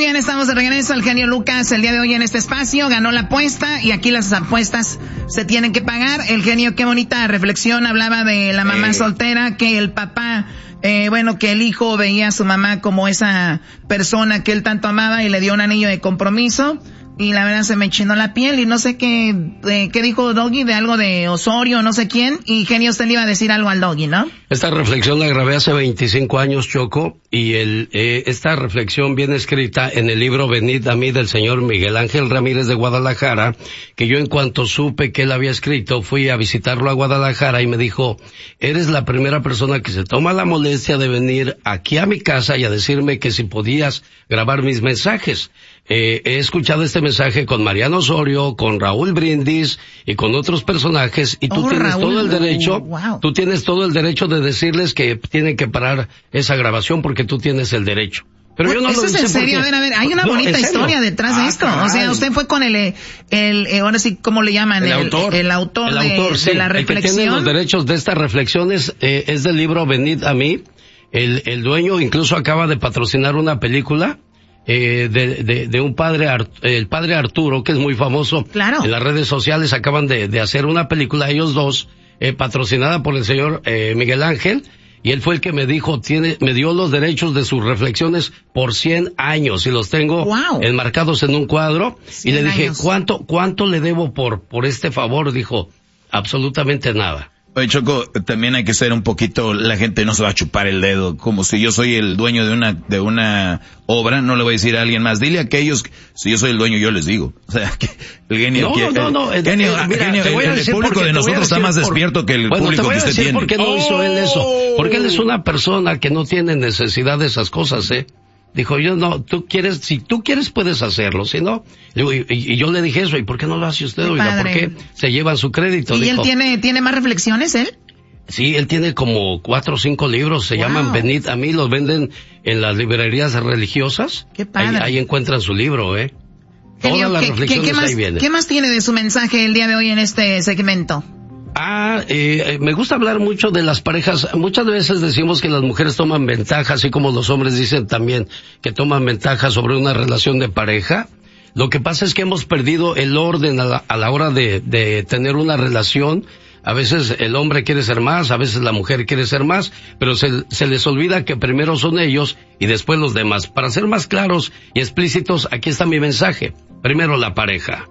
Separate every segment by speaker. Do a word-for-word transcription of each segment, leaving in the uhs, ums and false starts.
Speaker 1: bien, estamos de regreso. El genio Lucas el día de hoy en este espacio ganó la apuesta y aquí las apuestas se tienen que pagar. El genio, qué bonita reflexión, hablaba de la mamá eh. soltera, que el papá, eh, bueno, que el hijo veía a su mamá como esa persona que él tanto amaba y le dio un anillo de compromiso. Y la verdad se me chinó la piel y no sé qué, eh, qué dijo Doggy de algo de Osorio, no sé quién. Y genio, usted le iba a decir algo al Doggy, ¿no?
Speaker 2: Esta reflexión la grabé hace veinticinco años, Choco, y el, eh, esta reflexión viene escrita en el libro Venid a mí del señor Miguel Ángel Ramírez de Guadalajara, que yo en cuanto supe que él había escrito, fui a visitarlo a Guadalajara y me dijo, eres la primera persona que se toma la molestia de venir aquí a mi casa y a decirme que si podías grabar mis mensajes. Eh, he escuchado este mensaje con Mariano Osorio, con Raúl Brindis y con otros personajes y tú
Speaker 1: oh,
Speaker 2: tienes
Speaker 1: Raúl,
Speaker 2: todo el derecho,
Speaker 1: wow.
Speaker 2: tú tienes todo el derecho de decirles que tienen que parar esa grabación porque tú tienes el derecho. Pero
Speaker 1: bueno,
Speaker 2: yo no
Speaker 1: ¿eso
Speaker 2: lo
Speaker 1: es
Speaker 2: hice
Speaker 1: en serio?
Speaker 2: porque...
Speaker 1: A ver, a ver, hay una
Speaker 2: no,
Speaker 1: bonita historia detrás
Speaker 2: ah,
Speaker 1: de esto.
Speaker 2: caray.
Speaker 1: O sea, usted fue con el, el, el ahora sí, ¿cómo le llaman?
Speaker 2: El,
Speaker 1: el
Speaker 2: autor.
Speaker 1: El autor,
Speaker 2: el
Speaker 1: de,
Speaker 2: autor sí,
Speaker 1: de la reflexión.
Speaker 2: El que tiene los derechos de estas reflexiones eh, es del libro Venid a mí. El, el dueño incluso acaba de patrocinar una película eh, de, de, de un padre, el padre Arturo, que es muy famoso.
Speaker 1: Claro.
Speaker 2: En las redes sociales acaban de, de hacer una película, ellos dos, eh, patrocinada por el señor eh, Miguel Ángel. Y él fue el que me dijo, tiene, me dio los derechos de sus reflexiones por cien años y los tengo
Speaker 1: wow.
Speaker 2: enmarcados en un cuadro. Y le dije,
Speaker 1: años.
Speaker 2: ¿cuánto, cuánto le debo por, por este favor? Dijo, absolutamente nada.
Speaker 3: Oye, Choco, también hay que ser un poquito, la gente no se va a chupar el dedo, como si yo soy el dueño de una, de una obra, no le voy a decir a alguien más, dile a aquellos, si yo soy el dueño, yo les digo. O sea, que el genio,
Speaker 2: no,
Speaker 3: quiere,
Speaker 2: no, no,
Speaker 3: el, genio,
Speaker 2: eh, mira,
Speaker 3: genio, el, el público de nosotros está más por, despierto que el
Speaker 2: bueno,
Speaker 3: público que usted tiene.
Speaker 2: ¿Por qué no
Speaker 3: oh.
Speaker 2: hizo él eso? Porque él es una persona que no tiene necesidad de esas cosas, ¿eh? Dijo, yo no, tú quieres, si tú quieres puedes hacerlo, si no, y, y, y yo le dije eso, ¿y por qué no lo hace usted? Oiga, ¿por qué se llevan su crédito?
Speaker 1: ¿Y
Speaker 2: Dijo,
Speaker 1: él tiene, tiene más reflexiones, él?
Speaker 2: Sí, él tiene como cuatro o cinco libros, se wow. llaman Venid a mí, los venden en las librerías religiosas.
Speaker 1: Qué padre.
Speaker 2: Ahí, ahí encuentran su libro, ¿eh?
Speaker 1: Genio,
Speaker 2: Todas las
Speaker 1: ¿qué,
Speaker 2: reflexiones
Speaker 1: ¿qué, qué más,
Speaker 2: ahí vienen.
Speaker 1: ¿Qué más tiene de su mensaje el día de hoy en este segmento?
Speaker 2: Ah, eh, me gusta hablar mucho de las parejas. Muchas veces decimos que las mujeres toman ventaja, así como los hombres dicen también que toman ventaja sobre una relación de pareja. Lo que pasa es que hemos perdido el orden a la, a la hora de, de tener una relación. A veces el hombre quiere ser más, a veces la mujer quiere ser más, pero se, se les olvida que primero son ellos y después los demás. Para ser más claros y explícitos, aquí está mi mensaje. Primero la pareja.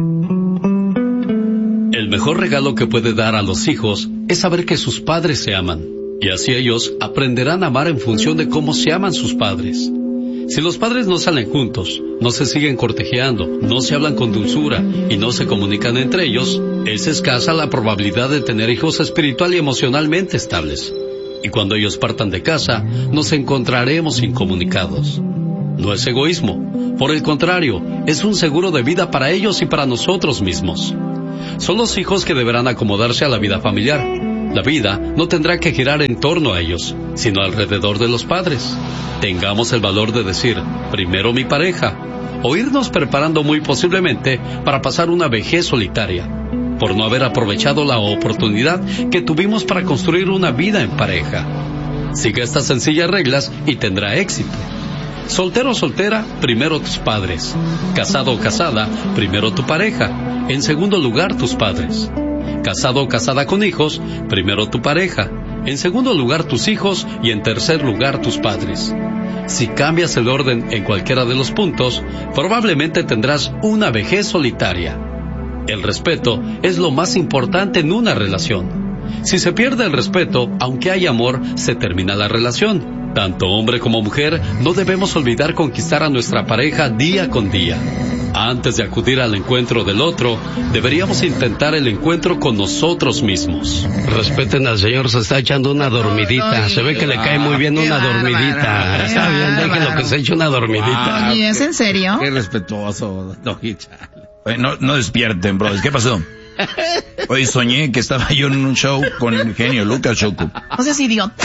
Speaker 4: El mejor regalo que puede dar a los hijos es saber que sus padres se aman, y así ellos aprenderán a amar en función de cómo se aman sus padres. Si los padres no salen juntos, no se siguen cortejeando, no se hablan con dulzura y no se comunican entre ellos, es escasa la probabilidad de tener hijos espiritual y emocionalmente estables. Y cuando ellos partan de casa, nos encontraremos incomunicados. No es egoísmo, por el contrario, es un seguro de vida para ellos y para nosotros mismos. Son los hijos que deberán acomodarse a la vida familiar. La vida no tendrá que girar en torno a ellos, sino alrededor de los padres. Tengamos el valor de decir, primero mi pareja, o irnos preparando muy posiblemente para pasar una vejez solitaria, por no haber aprovechado la oportunidad que tuvimos para construir una vida en pareja. Siga estas sencillas reglas y tendrá éxito. Soltero o soltera, primero tus padres. Casado o casada, primero tu pareja. En segundo lugar, tus padres. Casado o casada con hijos, primero tu pareja. En segundo lugar, tus hijos. Y en tercer lugar, tus padres. Si cambias el orden en cualquiera de los puntos, probablemente tendrás una vejez solitaria. El respeto es lo más importante en una relación. Si se pierde el respeto, aunque hay amor, se termina la relación. Tanto hombre como mujer, no debemos olvidar conquistar a nuestra pareja día con día. Antes de acudir al encuentro del otro, deberíamos intentar el encuentro con nosotros mismos.
Speaker 2: Respeten al señor, se está echando una dormidita. Se ve que le cae muy bien una dormidita. Está bien, déjenlo que se eche una dormidita.
Speaker 1: Oye, ¿es en serio?
Speaker 3: Qué respetuoso, Dogita. Oye, no, no despierten, bro. ¿Qué pasó? Hoy soñé que estaba yo en un show con el genio Lucas, Choco.
Speaker 1: No seas idiota.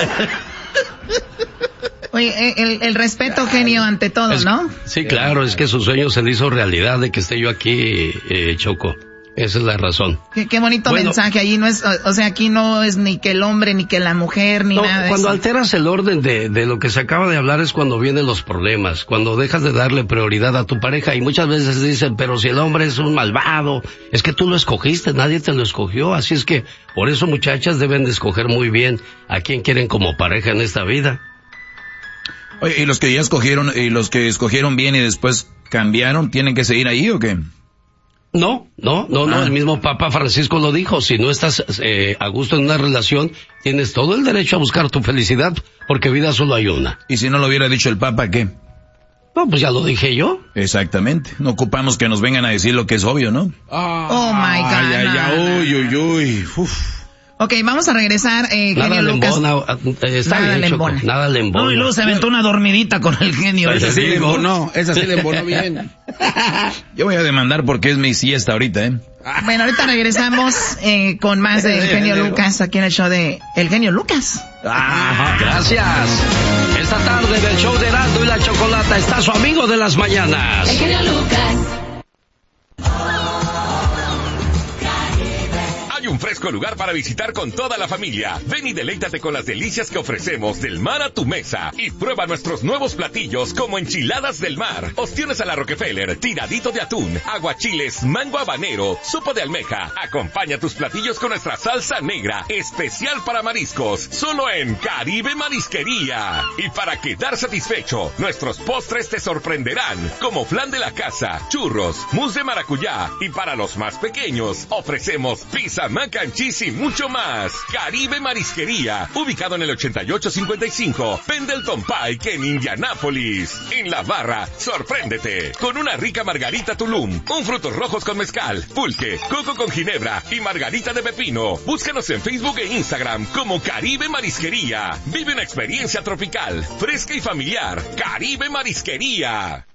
Speaker 1: Oye, el, el respeto, genio, ante todo,
Speaker 2: es,
Speaker 1: ¿no?
Speaker 2: Sí, claro, es que su sueño se le hizo realidad de que esté yo aquí, eh, Choco. Esa es la razón.
Speaker 1: Qué, qué bonito
Speaker 2: bueno,
Speaker 1: mensaje ahí, no es, o, o sea, aquí no es ni que el hombre, ni que la mujer, ni
Speaker 2: no,
Speaker 1: nada de
Speaker 2: cuando
Speaker 1: eso.
Speaker 2: alteras el orden de, de lo que se acaba de hablar es cuando vienen los problemas, cuando dejas de darle prioridad a tu pareja y muchas veces dicen, pero si el hombre es un malvado, es que tú lo escogiste, nadie te lo escogió, así es que por eso muchachas deben de escoger muy bien a quién quieren como pareja en esta vida.
Speaker 3: Oye, ¿y los que ya escogieron, y los que escogieron bien y después cambiaron, tienen que seguir ahí o qué?
Speaker 2: No, no, no, no,
Speaker 3: ah.
Speaker 2: el mismo Papa Francisco lo dijo, si no estás eh, a gusto en una relación, tienes todo el derecho a buscar tu felicidad, porque vida solo hay una.
Speaker 3: ¿Y si no lo hubiera dicho el Papa, qué?
Speaker 2: No, pues ya lo dije yo.
Speaker 3: Exactamente, no ocupamos que nos vengan a decir lo que es obvio, ¿no?
Speaker 1: Ah, oh my God.
Speaker 3: Ay, ay, ay, uy, uy, uy, uf.
Speaker 1: Ok, vamos a regresar, eh,
Speaker 2: nada
Speaker 1: genio Lucas.
Speaker 2: Lembona, eh, está
Speaker 1: nada
Speaker 2: bien,
Speaker 1: lembona.
Speaker 2: Choco, nada lembona.
Speaker 1: No, y luego se aventó una dormidita con el genio.
Speaker 3: Esa sí le embonó, esa sí le embonó bien. Yo voy a demandar porque es mi siesta ahorita, ¿eh?
Speaker 1: Bueno, ahorita regresamos eh, con más del genio Lucas aquí en el show de El Genio Lucas.
Speaker 2: Ah, gracias. Esta tarde en el show de Erasmo y la Chocolata está su amigo de las mañanas.
Speaker 5: El genio Lucas.
Speaker 6: Hay un fresco lugar para visitar con toda la familia. Ven y deleítate con las delicias que ofrecemos del mar a tu mesa. Y prueba nuestros nuevos platillos como enchiladas del mar, ostiones a la Rockefeller, tiradito de atún, aguachiles, mango habanero, sopa de almeja. Acompaña tus platillos con nuestra salsa negra, especial para mariscos, solo en Caribe Marisquería. Y para quedar satisfecho, nuestros postres te sorprenderán, como flan de la casa, churros, mousse de maracuyá. Y para los más pequeños, ofrecemos pizza, mac and cheese y mucho más. Caribe Marisquería, ubicado en el ochenta y ocho cincuenta y cinco Pendleton Pike en Indianápolis. En la barra, sorpréndete con una rica margarita Tulum, un frutos rojos con mezcal, pulque, coco con ginebra y margarita de pepino. Búscanos en Facebook e Instagram como Caribe Marisquería. Vive una experiencia tropical, fresca y familiar. Caribe Marisquería.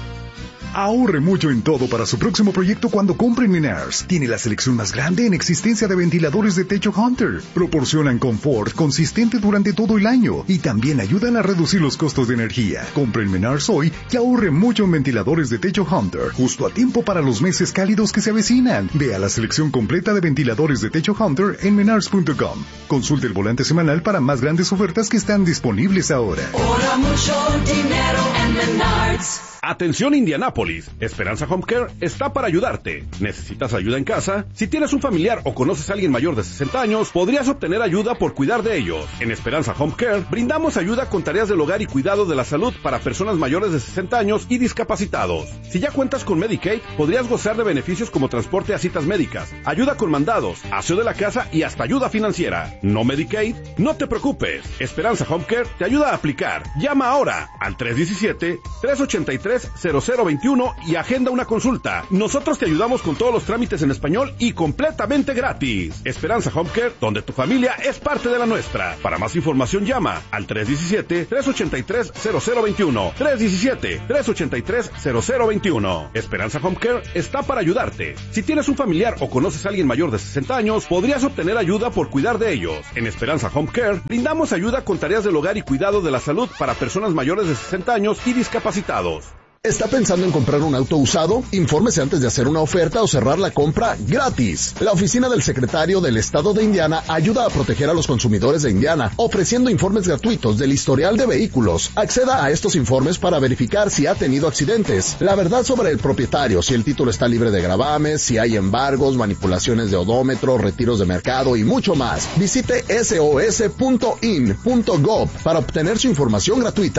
Speaker 7: Ahorre mucho en todo para su próximo proyecto cuando compre en Menards. Tiene la selección más grande en existencia de ventiladores de techo Hunter. Proporcionan confort consistente durante todo el año y también ayudan a reducir los costos de energía. Compre en Menards hoy y ahorre mucho en ventiladores de techo Hunter, justo a tiempo para los meses cálidos que se avecinan. Vea la selección completa de ventiladores de techo Hunter en menards punto com. Consulte el volante semanal para más grandes ofertas que están disponibles ahora.
Speaker 5: Ahorra mucho dinero en Menards.
Speaker 8: Atención Indianápolis, Esperanza Home Care está para ayudarte. ¿Necesitas ayuda en casa? Si tienes un familiar o conoces a alguien mayor de sesenta años, podrías obtener ayuda por cuidar de ellos. En Esperanza Home Care brindamos ayuda con tareas del hogar y cuidado de la salud para personas mayores de sesenta años y discapacitados. Si ya cuentas con Medicaid, podrías gozar de beneficios como transporte a citas médicas, ayuda con mandados, aseo de la casa y hasta ayuda financiera. ¿No Medicaid? No te preocupes. Esperanza Home Care te ayuda a aplicar. Llama ahora al tres uno siete, tres ocho tres, cero cero dos uno y agenda una consulta. Nosotros te ayudamos con todos los trámites en español y completamente gratis. Esperanza Home Care, donde tu familia es parte de la nuestra. Para más información llama al tres uno siete, tres ocho tres, cero cero dos uno. tres uno siete, tres ocho tres, cero cero dos uno. Esperanza Home Care está para ayudarte. Si tienes un familiar o conoces a alguien mayor de sesenta años, podrías obtener ayuda por cuidar de ellos. En Esperanza Home Care brindamos ayuda con tareas del hogar y cuidado de la salud para personas mayores de sesenta años y discapacitados.
Speaker 9: ¿Está pensando en comprar un auto usado? Infórmese antes de hacer una oferta o cerrar la compra gratis. La oficina del secretario del estado de Indiana ayuda a proteger a los consumidores de Indiana, ofreciendo informes gratuitos del historial de vehículos. Acceda a estos informes para verificar si ha tenido accidentes, la verdad sobre el propietario, si el título está libre de gravames, si hay embargos, manipulaciones de odómetro, retiros de mercado y mucho más. Visite S O S punto in punto gov para obtener su información gratuita.